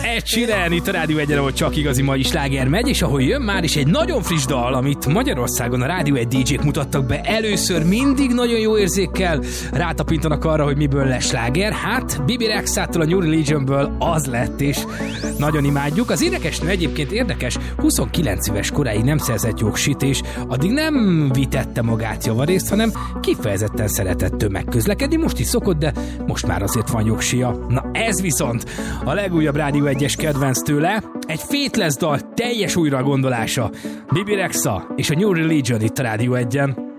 Ed Sheeran, itt a Rádió Egyen, ahol csak igazi mai sláger megy, és ahol jön már is egy nagyon friss dal, amit Magyarországon a Rádió Egy DJ-k mutattak be először, mindig nagyon jó érzékkel rátapintanak arra, hogy miből lesz sláger. Hát Bibi Rexától, a New Religionből az lett, és nagyon imádjuk. Az énekesnő egyébként érdekes, 29 éves koráig nem szerzett jogsit, és addig nem vitette magát javarészt, hanem kifejezetten szeretett tömegközlekedni. Most is szokott, de most már azért van jogsia. Na ez viszont a legújabb Rádió Egyes kedvenc tőle, egy Faithless dal teljes újragondolása. Bibi Rexa és a New Religion itt a Rádió Egyen.